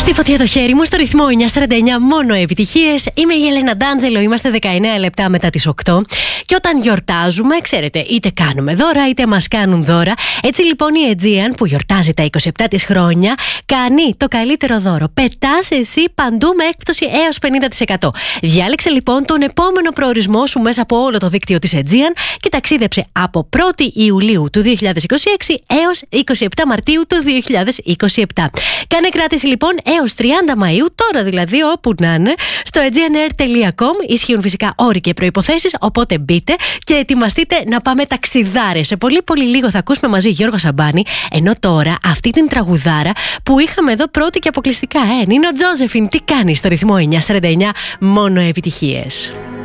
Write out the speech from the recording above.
Στη φωτιά το χέρι μου, στο ρυθμό 949, μόνο επιτυχίες. Είμαι η Έλενα Ντάντζελο, είμαστε 19 λεπτά μετά τις 8. Και όταν γιορτάζουμε, ξέρετε, είτε κάνουμε δώρα, είτε μας κάνουν δώρα. Έτσι λοιπόν η Aegean, που γιορτάζει τα 27 της χρόνια, κάνει το καλύτερο δώρο. Πετάς εσύ παντού με έκπτωση έως 50%. Διάλεξε λοιπόν τον επόμενο προορισμό σου μέσα από όλο το δίκτυο της Aegean και ταξίδεψε από 1η Ιουλίου του 2026 έως 27 Μαρτίου του 2027. Κάνε κράτηση λοιπόν έως 30 Μαΐου, τώρα δηλαδή όπου να είναι, στο aegeanair.com. Ισχύουν φυσικά όροι και προϋποθέσεις, οπότε μπείτε και ετοιμαστείτε να πάμε ταξιδάρες. Σε πολύ πολύ λίγο θα ακούσουμε μαζί Γιώργο Σαμπάνη, ενώ τώρα αυτή την τραγουδάρα που είχαμε εδώ πρώτη και αποκλειστικά, Νίνο Τζόζεφιν, τι κάνει στο ρυθμό 949, μόνο επιτυχίες.